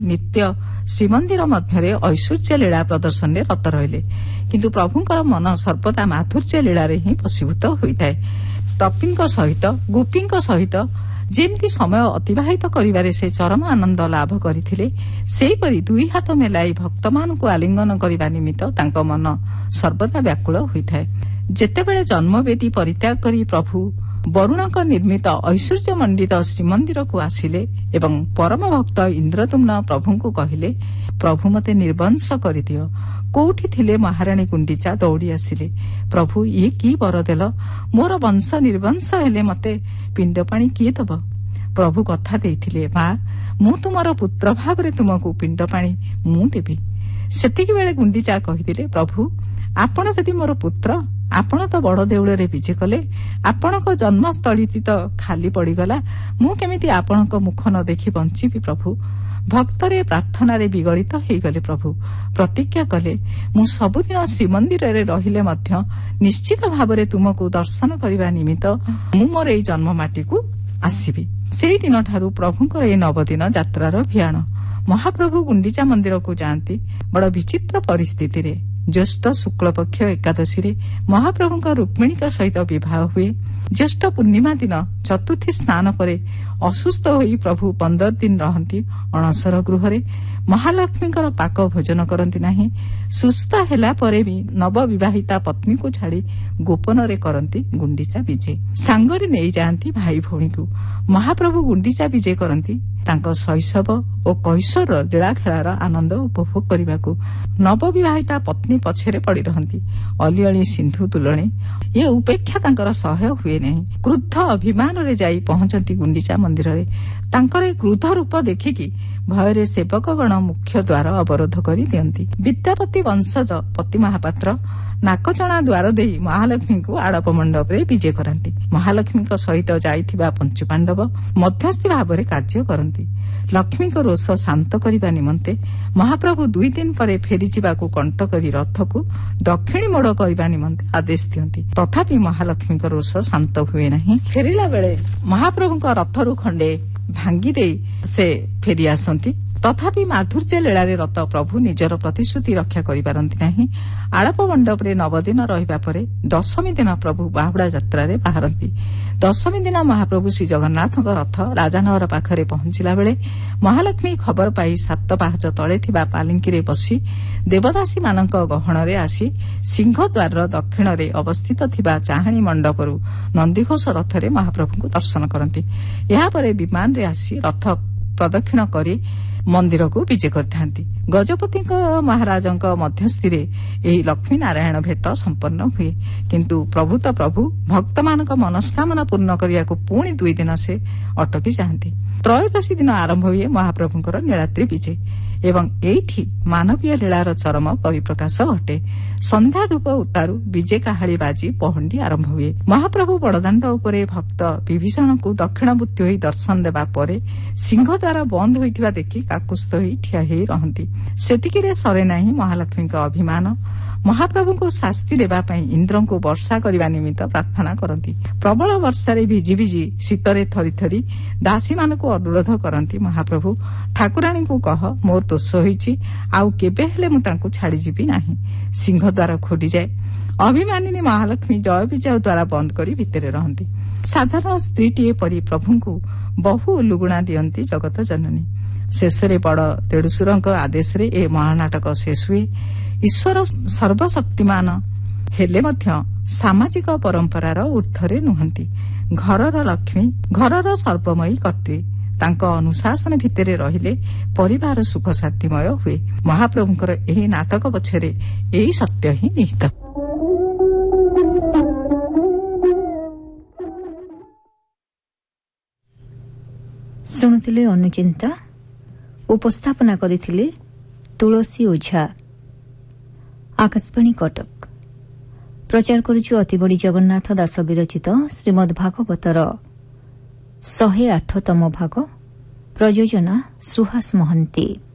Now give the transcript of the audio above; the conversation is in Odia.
ନିତ୍ୟ ଶ୍ରୀମନ୍ଦିର ମଧ୍ୟରେ ଐଶ୍ୱର୍ଯ୍ୟ ଲୀଳା ପ୍ରଦର୍ଶନରେ ରତ ରହିଲେ। କିନ୍ତୁ ପ୍ରଭୁଙ୍କର ମନ ସର୍ବଦା ମାଧୁର୍ଯ୍ୟ ଲୀଳାରେ ହିଁ ବଶୀଭୂତ ହୋଇଥାଏ। ତପୀଙ୍କ ସହିତ ଗୋପୀଙ୍କ ସହିତ ଯେମିତି ସମୟ ଅତିବାହିତ କରିବାରେ ସେ ଚରମ ଆନନ୍ଦ ଲାଭ କରିଥିଲେ, ସେହିପରି ଦୁଇ ହାତ ମେଲାଇ ଭକ୍ତମାନଙ୍କୁ ଆଲିଙ୍ଗନ କରିବା ନିମିତ୍ତ ତାଙ୍କ ମନ ସର୍ବଦା ବ୍ୟାକୁଳ ହୋଇଥାଏ। ଯେତେବେଳେ ଜନ୍ମବେଦୀ ପରିତ୍ୟାଗ କରି ପ୍ରଭୁ ବରୁଣଙ୍କ ନିର୍ମିତ ଐଶ୍ୱର୍ଯ୍ୟମଣ୍ଡିତ ଶ୍ରୀମନ୍ଦିରକୁ ଆସିଲେ ଏବଂ ପରମ ଭକ୍ତ ଇନ୍ଦ୍ରଦ୍ୟୁମ୍ନ ପ୍ରଭୁଙ୍କୁ କହିଲେ, ପ୍ରଭୁ ମୋତେ ନିର୍ବଂଶ କରିଦିଅ। କୋଉଠି ଥିଲେ ମହାରାଣୀ ଗୁଣ୍ଡିଚା ଦୌଡ଼ି ଆସିଲେ, ପ୍ରଭୁ ଇଏ କି ବର ଦେଲ? ମୋର ବଂଶ ନିର୍ବଂଶ ହେଲେ ମୋତେ ପିଣ୍ଡ ପାଣି କିଏ ଦବ? ପ୍ରଭୁ କଥା ଦେଇଥିଲେ, ମା, ମୁଁ ତୁମର ପୁତ୍ର ଭାବରେ ତୁମକୁ ପିଣ୍ଡ ପାଣି ମୁଁ ଦେବି। ସେତିକିବେଳେ ଗୁଣ୍ଡିଚା କହିଥିଲେ, ପ୍ରଭୁ ଆପଣ ଯଦି ମୋର ପୁତ୍ର, ଆପଣ ତ ବଡ଼ ଦେଉଳରେ ବିଜେ କଲେ, ଆପଣଙ୍କ ଜନ୍ମସ୍ଥଳୀ ତ ଖାଲି ପଡ଼ିଗଲା, ମୁଁ କେମିତି ଆପଣଙ୍କ ମୁଖ ନ ଦେଖି ବଞ୍ଚିବି? ପ୍ରଭୁ ଭକ୍ତରେ ପ୍ରାର୍ଥନାରେ ବିଗଳିତ ହେଇଗଲେ। ପ୍ରଭୁ ପ୍ରତିଜ୍ଞା କଲେ, ମୁଁ ସବୁଦିନ ଶ୍ରୀମନ୍ଦିରରେ ରହିଲେ ମଧ୍ୟ ନିଶ୍ଚିତ ଭାବରେ ତୁମକୁ ଦର୍ଶନ କରିବା ନିମିତ୍ତ ମୁଁ ମୋର ଏଇ ଜନ୍ମ ମାଟିକୁ ଆସିବି। ସେଇଦିନଠାରୁ ପ୍ରଭୁଙ୍କର ଏହି 9 ଦିନ ଯାତ୍ରାର ଭିଆଣ। ମହାପ୍ରଭୁ ଗୁଣ୍ଡିଚା ମନ୍ଦିରକୁ ଯାଆନ୍ତି ବଡ଼ ବିଚିତ୍ର ପରିସ୍ଥିତିରେ। ଜ୍ୟେଷ୍ଠ ଶୁକ୍ଳପକ୍ଷ ଏକାଦଶୀରେ ମହାପ୍ରଭୁଙ୍କ ରୁକ୍ମିଣୀଙ୍କ ସହିତ ବିବାହ ହୁଏ। ଜ୍ୟେଷ୍ଠ ପୂର୍ଣ୍ଣିମା ଦିନ ଚତୁର୍ଥୀ ସ୍ନାନ ପରେ ଅସୁସ୍ଥ ହୋଇ ପ୍ରଭୁ 15 ଦିନ ରହନ୍ତି ଅଣସର ଗୃହରେ। ମହାଲକ୍ଷ୍ମୀଙ୍କର ପାକ ଭୋଜନ କରନ୍ତି ନାହିଁ। ସୁସ୍ଥ ହେଲା ପରେ ବି ନବବିବାହିତା ପତ୍ନୀକୁ ଛାଡ଼ି ଗୋପନରେ କରନ୍ତି ଗୁଣ୍ଡିଚା ବିଜେ। ସାଙ୍ଗରେ ନେଇଯାଆନ୍ତି ଭାଇ ଭଉଣୀକୁ। ମହାପ୍ରଭୁ ଗୁଣ୍ଡିଚା ବିଜେ କରନ୍ତି ତାଙ୍କ ଶୈଶବ ଓ କୈଶୋର ଲୀଳାଖେଳାର ଆନନ୍ଦ ଉପଭୋଗ କରିବାକୁ। ନବବିବାହିତା ପତ୍ନୀ ପଛରେ ପଡ଼ି ରହନ୍ତି। ଅଲିଅଳି ସିନ୍ଧୁ ତୁଲଣୀ ଏ ଉପେକ୍ଷା ତାଙ୍କର ସହ୍ୟ ହୁଏ ନାହିଁ। କ୍ରୁଦ୍ଧ ଅଭିମାନରେ ଯାଇ ପହଞ୍ଚନ୍ତି ଗୁଣ୍ଡିଚା ମନ୍ଦିରରେ। ତାଙ୍କର ଏ କ୍ରୁଦ୍ଧ ରୂପ ଦେଖିକି ଭୟରେ ସେବକଗଣ ମୁଖ୍ୟ ଦ୍ୱାର ଅବରୋଧ କରି ଦିଅନ୍ତି। ବିଦ୍ୟାପତି ବଂଶଜ ପତି ମହାପାତ୍ର ନାକଚଣା ଦ୍ୱାର ଦେଇ ମହାଲକ୍ଷ୍ମୀଙ୍କୁ ଆଡ଼ପ ମଣ୍ଡପରେ ବିଜେ କରାନ୍ତି। ମହାଲକ୍ଷ୍ମୀଙ୍କ ସହିତ ଯାଇଥିବା ପଞ୍ଚୁପାଣ୍ଡବ ମଧ୍ୟସ୍ଥି ଭାବରେ କାର୍ଯ୍ୟ କରନ୍ତି। ଲକ୍ଷ୍ମୀଙ୍କ ରୋଷ ଶାନ୍ତ କରିବା ନିମନ୍ତେ ମହାପ୍ରଭୁ 2 ଦିନ ପରେ ଫେରିଯିବାକୁ କଣ୍ଟକରି ରଥକୁ ଦକ୍ଷିଣୀ ମୋଡ଼ କରିବା ନିମନ୍ତେ ଆଦେଶ ଦିଅନ୍ତି। ତଥାପି ମହାଲକ୍ଷ୍ମୀଙ୍କ ରୋଷ ଶାନ୍ତ ହୁଏ ନାହିଁ। ଫେରିଲା ବେଳେ ମହାପ୍ରଭୁଙ୍କ ରଥରୁ ଖଣ୍ଡେ ଭାଙ୍ଗି ଦେଇ ସେ ଫେରି ଆସନ୍ତି। ତଥାପି ମାଧୁର୍ଯ୍ୟ ଲୀଳାରେ ରତ ପ୍ରଭୁ ନିଜର ପ୍ରତିଶ୍ରୁତି ରକ୍ଷା କରିପାରନ୍ତି ନାହିଁ। ଆଡ଼ପ ମଣ୍ଡପରେ 9 ଦିନ ରହିବା ପରେ ଦଶମୀ ଦିନ ପ୍ରଭୁ ବାହୁଡା ଯାତ୍ରାରେ ବାହାରନ୍ତି। ଦଶମୀ ଦିନ ମହାପ୍ରଭୁ ଶ୍ରୀ ଜଗନ୍ନାଥଙ୍କ ରଥ ରାଜାନଗର ପାଖରେ ପହଞ୍ଚିଲା ବେଳେ ମହାଲକ୍ଷ୍ମୀ ଖବର ପାଇ 7 ପାହାଚ ତଳେ ଥିବା ପାଲିଙ୍କିରେ ବସି ଦେବଦାସୀମାନଙ୍କ ଗହଣରେ ଆସି ସିଂହଦ୍ୱାରର ଦକ୍ଷିଣରେ ଅବସ୍ଥିତ ଥିବା ଚାହାଣୀ ମଣ୍ଡପରୁ ନନ୍ଦିଘୋଷ ରଥରେ ମହାପ୍ରଭୁଙ୍କୁ ଦର୍ଶନ କରନ୍ତି। ଏହାପରେ ବିମାନରେ ଆସି ରଥ ପ୍ରଦକ୍ଷିଣ କରି ମନ୍ଦିରକୁ ବିଜେ କରିଥାନ୍ତି। ଗଜପତିଙ୍କ ମହାରାଜଙ୍କ ମଧ୍ୟସ୍ଥିରେ ଏହି ଲକ୍ଷ୍ମୀ ନାରାୟଣ ଭେଟ ସମ୍ପନ୍ନ ହୁଏ। କିନ୍ତୁ ପ୍ରଭୁ ଭକ୍ତମାନଙ୍କ ମନସ୍କାମନା ପୂର୍ଣ୍ଣ କରିବାକୁ ପୁଣି 2 ଦିନ ସେ ଅଟକି ଯାଆନ୍ତି। ତ୍ରୟୋଦଶୀ ଦିନ ଆରମ୍ଭ ହୁଏ ମହାପ୍ରଭୁଙ୍କର ନୀଳାଦ୍ରି ବିଜେ ଏବଂ ଏଇଠି ମାନବୀୟ ଲୀଳାର ଚରମ ପରିପ୍ରକାଶ ଘଟେ। ସନ୍ଧ୍ୟା ଧୂପ ଉତ୍ତାରୁ ବିଜେ କାହାଳି ବାଜି ପହଣ୍ଡି ଆରମ୍ଭ ହୁଏ। ମହାପ୍ରଭୁ ବଡ଼ଦାଣ୍ଡ ଉପରେ ଭକ୍ତ ବିଭୀଷଣଙ୍କୁ ଦକ୍ଷିଣବର୍ତ୍ତୀ ହୋଇ ଦର୍ଶନ ଦେବା ପରେ ସିଂହଦ୍ୱାର ବନ୍ଦ ହୋଇଥିବା ଦେଖି କାକୁସ୍ଥ ହୋଇ ଠିଆ ହେଇ ରହନ୍ତି। ସେତିକିରେ ସରେ ନାହିଁ ମହାଲକ୍ଷ୍ମୀଙ୍କ ଅଭିମାନ। ମହାପ୍ରଭୁଙ୍କୁ ଶାସ୍ତି ଦେବା ପାଇଁ ଇନ୍ଦ୍ରଙ୍କୁ ବର୍ଷା କରିବା ନିମିତ୍ତ ପ୍ରାର୍ଥନା କରନ୍ତି। ପ୍ରବଳ ବର୍ଷାରେ ଭିଜି ଭିଜି ଶୀତରେ ଥରିଥରି ଦାସୀମାନଙ୍କୁ ଅନୁରୋଧ କରନ୍ତି, ମହାପ୍ରଭୁ ଠାକୁରାଣୀଙ୍କୁ କହ ମୋର ଦୋଷ ହୋଇଛି, ଆଉ କେବେ ହେଲେ ମୁଁ ତାଙ୍କୁ ଛାଡ଼ିଯିବି ନାହିଁ। ସିଂହଦ୍ୱାର ଖୋଲିଯାଏ। ଅଭିମାନିନୀ ମହାଲକ୍ଷ୍ମୀ ଜୟ ବିଜୟ ଦ୍ୱାର ବନ୍ଦ କରି ଭିତରେ ରହନ୍ତି। ସାଧାରଣ ସ୍ତ୍ରୀଟିଏ ପରି ପ୍ରଭୁଙ୍କୁ ବହୁ ଲୁଗୁଣା ଦିଅନ୍ତି ଜଗତ ଜନନୀ। ଶେଷରେ ବଡ଼ ଦେଢୁଶୁରଙ୍କ ଆଦେଶରେ ଏ ମହାନାଟକ ଶେଷ ହୁଏ। ଈଶ୍ୱର ସର୍ବଶକ୍ତିମାନ ହେଲେ ମଧ୍ୟ ସାମାଜିକ ପରମ୍ପରାର ଊର୍ଦ୍ଧ୍ୱରେ ନୁହନ୍ତି। ଘରର ଲକ୍ଷ୍ମୀ, ଘରର ସର୍ବମୟୀ କର୍ତ୍ରୀ। ତାଙ୍କ ଅନୁଶାସନ ଭିତରେ ରହିଲେ ପରିବାର ସୁଖ ଶାନ୍ତିମୟ ହୁଏ। ମହାପ୍ରଭୁଙ୍କର ଏହି ନାଟକ ପଛରେ ଏହି ସତ୍ୟ ହିଁ ନିହିତ। ଶୁଣୁଥିଲେ ଅନୁଚିନ୍ତା। ଉପସ୍ଥାପନା କରିଥିଲେ ତୁଳସୀ ଓଝା। ଆକାଶବାଣୀ କଟକ। ପ୍ରଚାର କରୁଛୁ ଅତିବଡ଼ି ଜଗନ୍ନାଥ ଦାସ ବିରଚିତ ଶ୍ରୀମଦ୍ ଭାଗବତର 108ତମ ଭାଗ। ପ୍ରଯୋଜନା ସୁହାସ ମହାନ୍ତି।